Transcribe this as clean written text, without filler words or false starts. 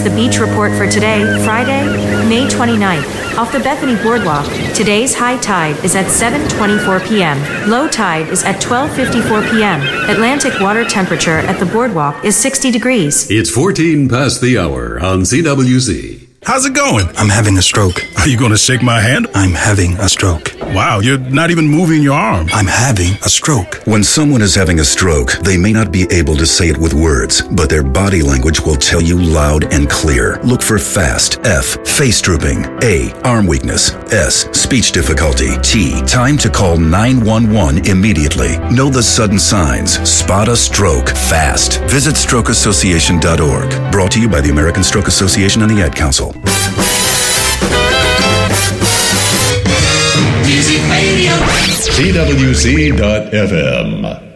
is the beach report for today, Friday, May 29th. Off the Bethany Boardwalk, today's high tide is at 7:24 p.m. Low tide is at 12:54 p.m. Atlantic water temperature at the boardwalk is 60 degrees. It's 14 past the hour on CWC. How's it going? I'm having a stroke. Are you going to shake my hand? I'm having a stroke. Wow, you're not even moving your arm. I'm having a stroke. When someone is having a stroke, they may not be able to say it with words, but their body language will tell you loud and clear. Look for FAST. F, face drooping. A, arm weakness. S, speech difficulty. T, time to call 911 immediately. Know the sudden signs. Spot a stroke fast. Visit strokeassociation.org. Brought to you by the American Stroke Association and the Ad Council. Music Radio. CWC.FM.